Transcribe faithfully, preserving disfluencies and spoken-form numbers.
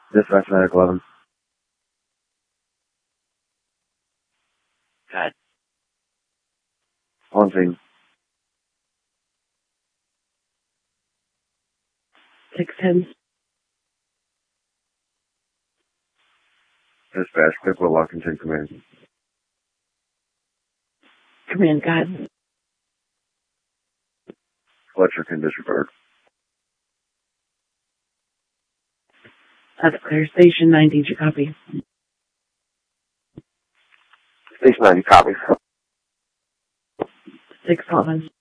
Dispatch nine eleven. Good. On scene. six ten. Dispatch, quick will lock and take command. Command, go ahead. Fletcher can disregard. That's clear. Station nine, did you copy? Station ninety, copy. six eleven.